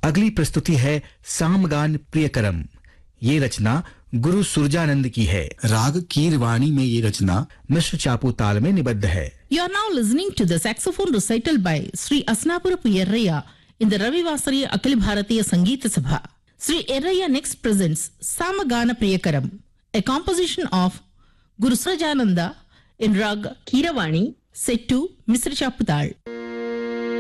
अगली प्रस्तुति है सामगान प्रियकरम। ये रचना गुरु सुरजानंद की है। राग कीरवाणी में ये रचना मिश्र चापू ताल में निबद्ध है। You are now listening to the saxophone recital by Sri Asnapurapu Yerraya in the Ravivasari Akhil Bharatiya Sangeeta Sabha. Sri Yerraya next presents Samagana Priyakaram, a composition of Guru Surajananda in Rag Keeravani set to Mr. Chaputal.